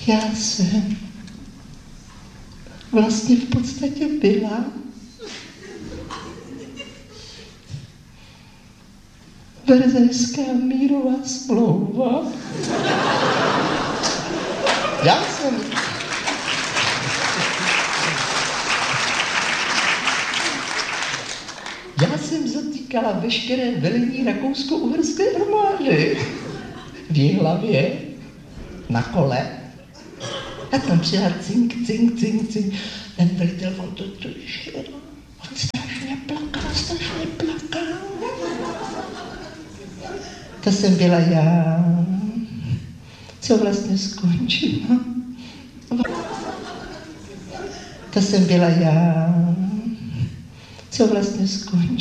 Já jsem vlastně v podstatě byla Verzejská mírová smlouva. Já jsem zatýkala veškeré velení rakousko-uherské armády v Jihlavě na kole. A tam přijela cink. Ten velitel, on to šel. On strašně plakal. To jsem byla já, co vlastně skončila. To jsem byla já, co vlastně skončila.